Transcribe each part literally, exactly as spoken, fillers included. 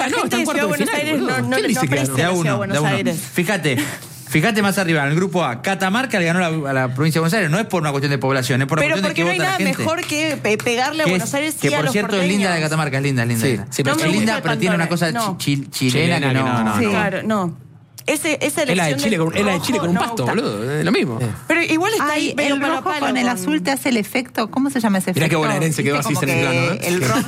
La no, gente de Ciudad de Buenos final, Aires boludo. no, no, ¿Quién no dice que aprecia ganó? la Ciudad de uno, Buenos de uno. Aires. Fíjate, fíjate más arriba, en el grupo A, Catamarca le ganó la, a la provincia de Buenos Aires. No es por una cuestión de población, es por una Pero cuestión de porque que no hay vota nada la gente. mejor que pe- pegarle a Que, es- Buenos Aires que y a por los cierto es linda la de porteños. Catamarca, es linda, es linda. Sí, es linda. sí, pero No es me linda, gusta pero tiene una cosa Pantone, no. chi- chilena, Chilena que no. que no, Sí, no. claro, no. Ese, esa Es la de elección Chile del con, es la de Chile rojo con un no me pasto, gusta. boludo. Es lo mismo. Pero igual está Ay, ahí medio el palo a rojo palo con el con- azul te hace el efecto. ¿Cómo se llama ese Mirá efecto? qué bonaerense quedó Viste así como en el que plano, ¿no? el rojo.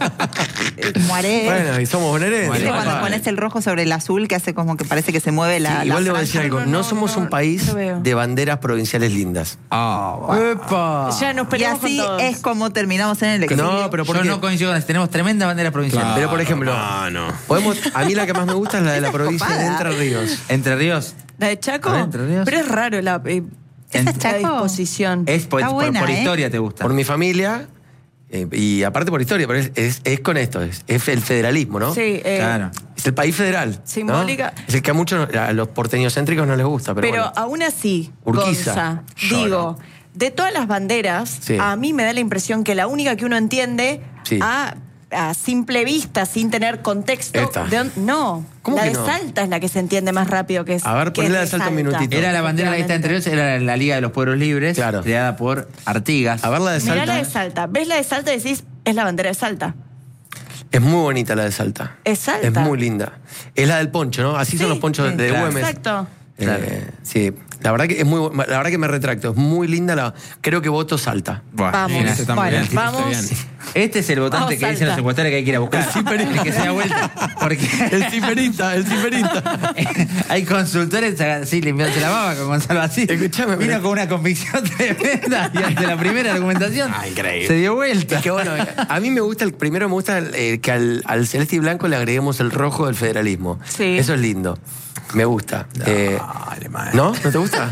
Muere. Bueno, y somos bonaerenses. ¿Viste cuando papá. pones el rojo sobre el azul que hace como que parece que se mueve la. Sí, la igual le voy a decir franja? algo. No, No, no, somos no, un país no veo. de banderas provinciales lindas. Ah, bueno. ¡Epa! Ya nos Y peleamos así con todos. es como terminamos en el exilio. No, pero ¿por Yo qué? no coincido con eso. Tenemos tremendas banderas provinciales. Claro. Pero por ejemplo, Ah, no. podemos, a mí la que más me gusta es la de la Esa es provincia de copada. Entre Ríos. Entre Ríos. ¿La de Chaco? A ver, Entre Ríos. Pero es raro la, eh, ¿Esa es la Chaco? disposición. Es por, Está por- buena, por ¿eh? historia te gusta. Por mi familia, eh, y aparte por historia, pero es, es- es con esto, es, es el federalismo, ¿no? Sí, eh, Claro. Es el país federal. ¿no? Simbólica. Es el que a muchos, a los porteños céntricos no les gusta, pero, Pero bueno. aún así, Urquiza. Gonza, Yo digo, de todas las banderas, Sí. a mí me da la impresión que la única que uno entiende Sí. a, a simple vista, sin tener contexto, Esta. de dónde- no, ¿Cómo la que de no? Salta es la que se entiende más rápido que es. A ver, que ponela es de Salta un minutito. Era la bandera que está entre Ríos, era la Liga de los Pueblos Libres, Claro. creada por Artigas. A ver la de Mirá Salta. la de Salta. ¿Ves la de Salta y decís, es la bandera de Salta? Es muy bonita la de Salta. Es Salta. Es muy linda. Es la del poncho, ¿no? Así Sí, son los ponchos sí, de claro. Güemes. Exacto. Eh, Claro. sí, la verdad que es muy, bu- la verdad que me retracto, es muy linda la, creo que voto Salta. Buah, Vamos. mira. Ese está muy Bueno, bien, ese está vamos. bien. Este es el votante Vamos, que dicen los Salta. encuestadores que hay que ir a buscar. El que se da vuelta. Porque El ciferista, el ciferista. hay consultores así limpiándose la baba con Gonzalo así. Escuchame, Vino pero- con una convicción tremenda y ante la primera argumentación Ah, increíble. se dio vuelta. Es que bueno, a mí me gusta, el primero me gusta eh, que al, al celeste y blanco le agreguemos el rojo del federalismo. Sí. Eso es lindo. Me gusta. Eh, Dale, man. ¿No? ¿No te gusta?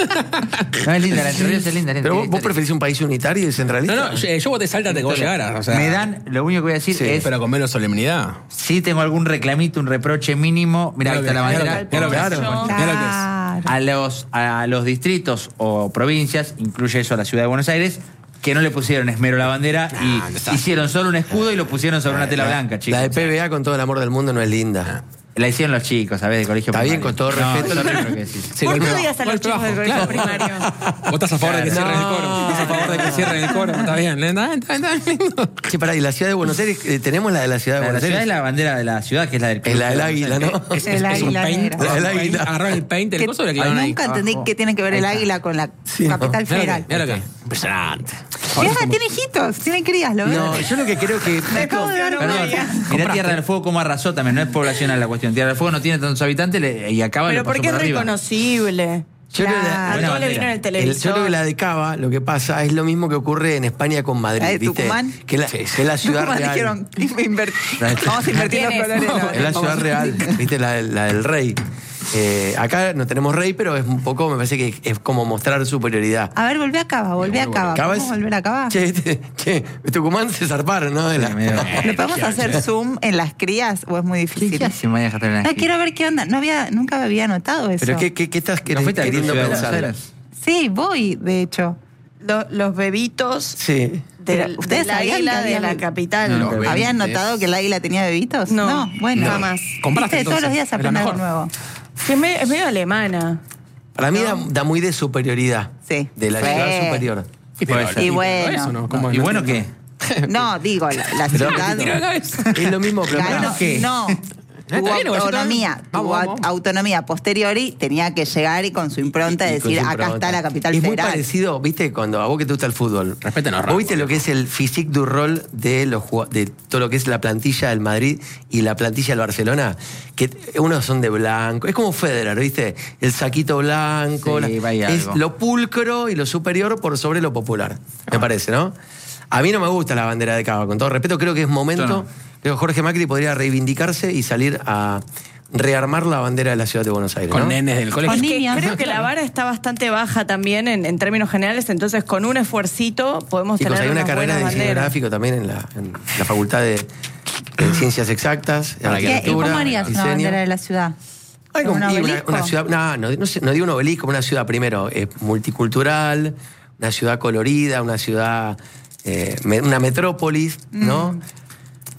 No, es linda, la Entre Ríos es linda. es linda. Pero vos, vos preferís un país unitario y No, centralista. no, yo, yo voté Salta antes que vos llegaras. O sea, Me dan, lo único que voy a decir Sí, es, Pero con menos solemnidad. si tengo algún reclamito, un reproche mínimo, mirá, ahí está la bandera. Mira lo que es. Claro. Mira lo que es. Claro. A los, a los distritos o provincias, incluye eso a la ciudad de Buenos Aires, que no le pusieron esmero a la bandera y no está. hicieron solo un escudo y lo pusieron sobre una tela blanca, chicos. La de P B A con todo el amor del mundo no es linda. La hicieron los chicos, ¿sabes? De colegio Está bien, primario. con todo No, respeto, yo la- no creo que sí. Sí, Vos golpe no bajo, digas a los golpe chicos bajo, del colegio claro. primario. Vos estás a favor de que Claro. cierren el coro. No. Estás a favor de que cierren el coro. Está bien. Está, está, está lindo. Che, pará, y la ciudad de Buenos Aires, eh, tenemos la de la ciudad de La de la Buenos ciudad es Aires. la bandera de la ciudad, que es la del Es la del águila, ¿no? Es, El es, es un águila paint. negra. La del Agarraron el águila. paint- Agarraron el paint del Que- coso y le clavaron ahí. nunca entendí abajo. qué tiene que ver el Ahí está. águila con la Sí, no. capital Mira lo federal. que- mira lo que. Impresionante. Mirá, tiene hijitos, tiene crías, ¿lo ves? No, yo lo que creo que... Me acabo de dar Perdón, cuenta. mirá Tierra del Fuego como arrasó también, no es poblacional la cuestión. Tierra del Fuego no tiene tantos habitantes le- y acaba Pero lo pasó porque es por arriba. reconocible. Yo creo que la- Claro. A Buena todos le bandera. vino en el El- televisor. yo creo que la de Cava, lo que pasa, es lo mismo que ocurre en España con Madrid, ¿La de ¿viste? Tucumán? Que la, es la ciudad Tucumán real. dijeron, inver- vamos a invertir los ¿Quién es? colores. No, ¿no? Es la ciudad real, ¿viste? La, del- la del rey. Eh, acá no tenemos rey, pero es un poco, me parece que es como mostrar superioridad. A ver, volvé a Cava, volvé a Cava. Cava ¿Podemos es- volver a Cava? Che, este- che, Tucumán se zarparon, ¿no? De la- Sí, medio- ¿Le podemos hacer zoom en las crías o es muy ¿Qué, difícil? qué hace María Catalina? No, quiero ver qué onda. No había, nunca había notado eso. Pero ¿qué, qué, qué estás ¿No quer- fuiste a la queriendo ciudad de Buenos pensar? Aires? Sí, voy, de hecho. Lo- los bebitos Sí. Pero, del, ¿ustedes del sabían águila que de había la be- capital. No, Los no. bebitos. ¿Habían notado que el águila tenía bebitos? No, bueno. jamás. Compraste, Viste, todos los días se entonces, aprende es la algo mejor. nuevo. Que es medio, es medio alemana. Para mí da, da muy de superioridad. Sí. De la Sí. ciudad superior. Y, pero- Y y- bueno. eso, ¿no? ¿Cómo ¿Y no bueno entiendo? qué? No, digo, la, la Pero, ciudad... Tira la cabeza. Es lo mismo, pero Ganó- pará. ¿qué? No. Está Tuvo bien, igual, yo autonomía, también. tuvo Vamos, vamos. autonomía posteriori, tenía que llegar y con su impronta Y- y decir, con su acá impronta. está la capital Es muy federal. parecido, viste, cuando a vos que te gusta el fútbol. Respeten a ¿Vos Rafa. viste lo que es el physique du rol de, los, jugua- de todo lo que es la plantilla del Madrid y la plantilla del Barcelona? Que unos son de blanco. Es como Federer, ¿viste? El saquito blanco. Sí, la- vaya es algo. lo pulcro y lo superior por sobre lo popular. Me parece, ¿no? A mí no me gusta la bandera de Cava, con todo respeto. Creo que es momento. Yo no. Creo que Jorge Macri podría reivindicarse y salir a rearmar la bandera de la ciudad de Buenos Aires. Con ¿no? nenes del colegio. Con Que niños. creo que la vara está bastante baja también en, en términos generales, entonces con un esfuercito podemos Chicos, tener hay una unas carrera de buenas diseño banderas. gráfico también en la, en la Facultad de, de Ciencias Exactas, de Para que- ¿Qué- ¿Y Arquitectura, cómo harías una diseño. bandera de la ciudad? Ay, ¿Un como- y una, obelisco? una ciudad, no, no, no, sé, no digo un obelisco, una ciudad primero eh, multicultural, una ciudad colorida, una ciudad, eh, me- una metrópolis, ¿no?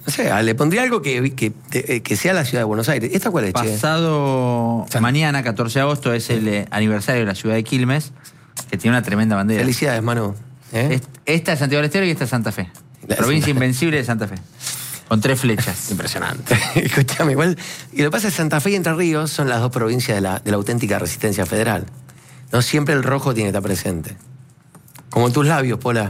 No sé, le pondría algo que, que, que sea la ciudad de Buenos Aires. ¿Esta cuál es, che? Pasado mañana, catorce de agosto, es el eh, aniversario de la ciudad de Quilmes, que tiene una tremenda bandera. Felicidades, Manu. ¿Eh? Es- Esta es Santiago del Estero y esta es Santa Fe. La- Provincia Invencible de Santa Fe. Con tres flechas. Impresionante. Escuchame, igual. Y lo que pasa es que Santa Fe y Entre Ríos son las dos provincias de la, de la auténtica resistencia federal. No siempre el rojo tiene que estar presente. Como tus labios, Pola.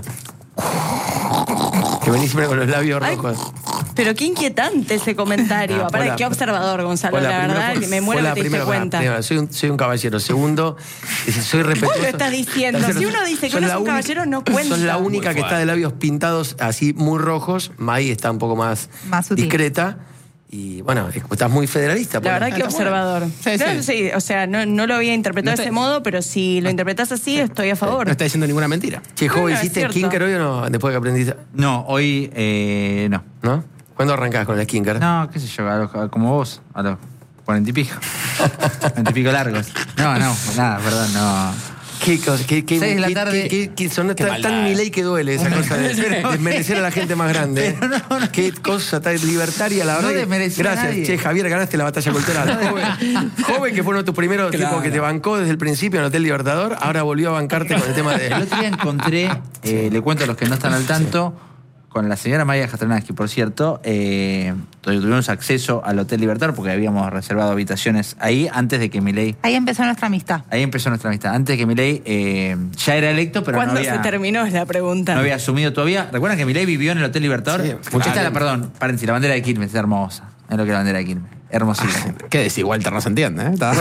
Que venís siempre con los labios Ay, rojos. pero qué inquietante ese comentario. Ah, Para Pola, qué observador, Gonzalo, Pola, la primero verdad, fue- que me muero Pola, que te diste primero, cuenta. primero, soy, un, soy un caballero. Segundo, dice, soy respetuoso. Vos lo estás diciendo. Tercero, Si uno dice que sos uno es la un única- caballero, no cuenta. Sos la única Muy que está fuerte. de labios pintados así muy rojos. Mai está un poco más, Más sutil. discreta. Y bueno, estás muy federalista. La Pola. verdad que está bueno. observador. Sí, Claro, sí. sí, o sea, no, no lo había interpretado No de te- ese modo, pero si lo interpretas así, estoy a favor. No está diciendo ninguna mentira. Che, joven, Bueno, es ¿hiciste cierto. skinker hoy o no? Después que aprendiste, No, hoy eh, no. ¿no? ¿Cuándo arrancás con el skinker? No, qué sé yo, a los- a- como vos, a los cuarenta y pico. Cuarenta y pico largos. No, no, nada, perdón, no. ¿Qué cosa? ¿Qué, qué, Seis de la qué- tarde. qué- qué- qué son Qué tan, maldad. tan mi ley que duele esa cosa de desmerecer a la gente más grande. ¿eh? Qué cosa tan libertaria, la No verdad. que- desmereció a Gracias, nadie. che, Javier, ganaste la batalla cultural. Joven, joven que fue uno de tus primeros Claro. tipos que te bancó desde el principio en Hotel Libertador, ahora volvió a bancarte con el tema El de. otro día encontré, eh, le cuento a los que no están al tanto, con la señora María Jastronansky, por cierto, eh, tuvimos acceso al Hotel Libertador porque habíamos reservado habitaciones ahí antes de que Milei. Ahí empezó nuestra amistad. Ahí empezó nuestra amistad. Antes de que Milei eh, ya era electo, pero no ¿Cuándo había, se terminó es la pregunta? no había asumido todavía. ¿Recuerdan que Milei vivió en el Hotel Libertador? Sí, Esta claro. es la, perdón, paréntesis, la bandera de Quilmes es hermosa. Es lo que es la bandera de Quilmes. Hermosísima. Qué desigual, no se entiende, ¿eh? Está,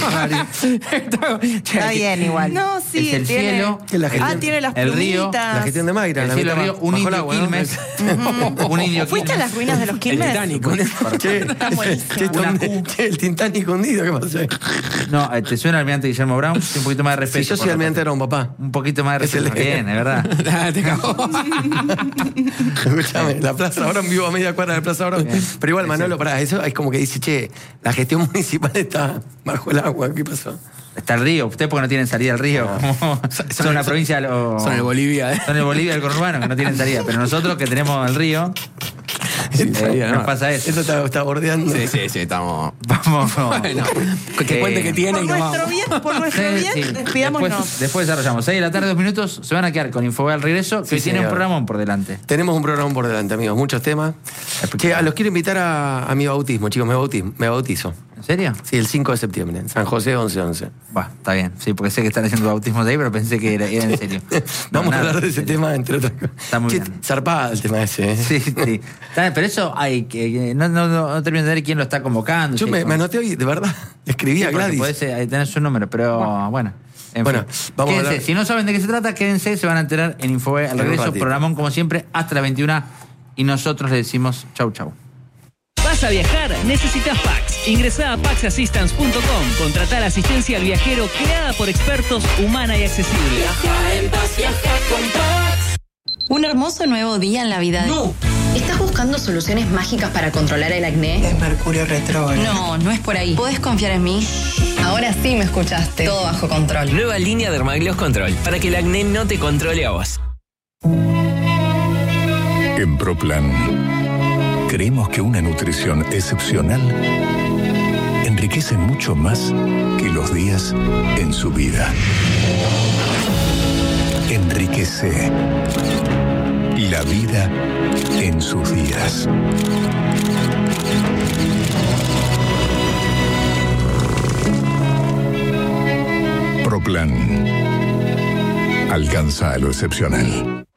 Está bien igual. No, sí, Es el tiene. cielo, Que la ah, gestión- tiene las el río, plumitas. La gestión de Mayra, El la cielo, mitad río, bajo un el indio agua, ¿no? Quilmes. Un indio ¿Fuiste a Quilmes. las ruinas de los El Quilmes? Titanic. Che, Está buenísimo. che, Una che, che, el Titanic hundido, ¿qué pasó? No, eh, ¿te suena el almirante Guillermo Brown? Sí, un poquito más de respeto. Si yo soy por almirante favor. era un papá. Un poquito más de Es el- respeto. Bien, es verdad. Ah, te cagó. Escúchame, la Plaza Oro, vivo a media cuadra de Plaza Oro. Pero igual, Manolo, para eso es como que dice, che, la gestión municipal está bajo el agua. ¿Qué pasó? Está el río. Usted porque no tienen salida al río. Como son una provincia... Lo, Son el Bolivia, ¿eh? Son el Bolivia del conurbano, que no tienen salida. Pero nosotros que tenemos el río, eh, salida, nos no. pasa eso. Esto está, está bordeando. Sí, sí, sí, estamos. Vamos. Bueno, que Eh, cuente que tiene Por y nos nuestro vamos. bien, por nuestro Sí, bien, sí. despidámonos. Después, después desarrollamos. seis de la tarde, dos minutos. Se van a quedar con Infobay al regreso, que Sí, hoy tiene un señor. programón por delante. Tenemos un programa por delante, amigos, muchos temas. Che, a los quiero invitar a, a mi bautismo, chicos, me, bautismo, me bautizo. ¿En serio? Sí, el cinco de septiembre, en San José once once. Bueno, está bien. Sí, porque sé que están haciendo bautismos de ahí, pero pensé que era, era en serio. No, Vamos a nada, hablar de en ese serio. tema, entre otras cosas. Está muy Che, bien. zarpada el tema ese, ¿eh? Sí, sí. Está bien, pero eso hay que. que no, no, no, no termino de ver quién lo está convocando. Yo sí, me, como- me anoté hoy, de verdad, escribí Sí, a porque Gladys. podés, eh, tener su número, pero bueno. En Bueno, fin. vamos a Quédense. hablar- Si no saben de qué se trata, quédense, se van a enterar en Infobay al En un regreso. ratito. Programón, como siempre, hasta las veintiuna. Y nosotros le decimos chau, chau. ¿Vas a viajar? Necesitas Pax. Ingresá a pax assistance punto com. Contratá la asistencia al viajero creada por expertos, humana y accesible. Un hermoso nuevo día en la vida de... No. ¿Estás buscando soluciones mágicas para controlar el acné? Es Mercurio retrógrado. No, no es por ahí. ¿Podés confiar en mí? Ahora sí me escuchaste. Todo bajo control. Nueva línea de Dermagloss Control, para que el acné no te controle a vos. En ProPlan, creemos que una nutrición excepcional enriquece mucho más que los días en su vida. Enriquece la vida en sus días. ProPlan. Alcanza a lo excepcional.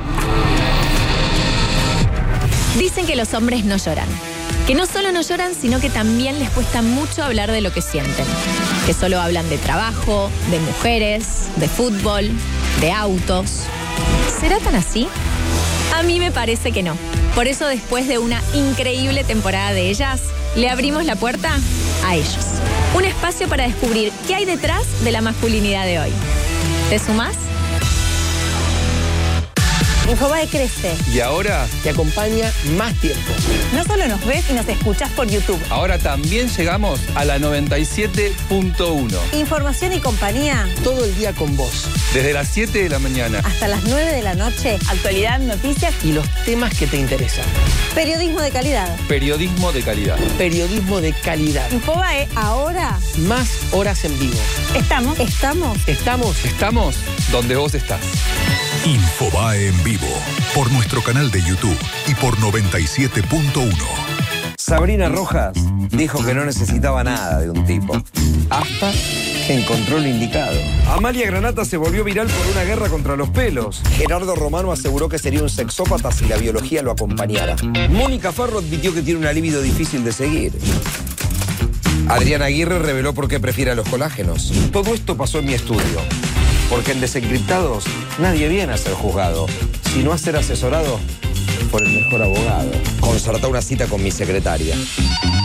Dicen que los hombres no lloran. Que no solo no lloran, sino que también les cuesta mucho hablar de lo que sienten. Que solo hablan de trabajo, de mujeres, de fútbol, de autos. ¿Será tan así? A mí me parece que no. Por eso, después de una increíble temporada de ellas, le abrimos la puerta a ellos. Un espacio para descubrir qué hay detrás de la masculinidad de hoy. ¿Te sumás? Infobae crece. Y ahora Te acompaña más tiempo. No solo nos ves y nos escuchás por YouTube. Ahora también llegamos a la noventa y siete punto uno. Información y compañía. Todo el día con vos. Desde las siete de la mañana. Hasta las nueve de la noche. Actualidad, noticias Y los temas que te interesan. periodismo de calidad. Periodismo de calidad. Periodismo de calidad. Infobae, ahora Más horas en vivo. estamos. Estamos. Estamos. Estamos donde vos estás. Infobae en vivo, por nuestro canal de YouTube y por noventa y siete punto uno. Sabrina Rojas dijo que no necesitaba nada de un tipo, hasta que encontró lo indicado. Amalia Granata se volvió viral por una guerra contra los pelos. Gerardo Romano aseguró que sería un sexópata si la biología lo acompañara. Mónica Farro admitió que tiene una libido difícil de seguir. Adriana Aguirre reveló por qué prefiere a los colágenos. Todo esto pasó en mi estudio, porque en Desencriptados nadie viene a ser juzgado, sino a ser asesorado por el mejor abogado. Concertá una cita con mi secretaria.